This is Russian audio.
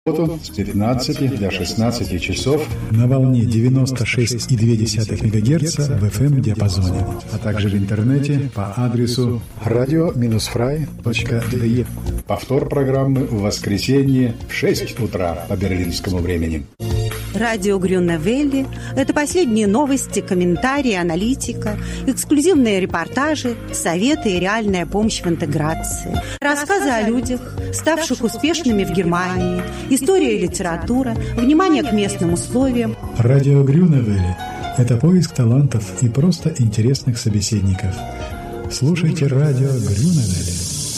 с 15 до 16 часов на волне 96,2 МГц в FM-диапазоне, а также в интернете по адресу radio-fry.de. Повтор программы в воскресенье в 6 утра по берлинскому времени. Радио Грюне Велли – это последние новости, комментарии, аналитика, эксклюзивные репортажи, советы и реальная помощь в интеграции. Рассказы о людях, ставших успешными в Германии, история и литература, внимание к местным условиям. Радио Грюне Велли – это поиск талантов и просто интересных собеседников. Слушайте радио Грюне Велли.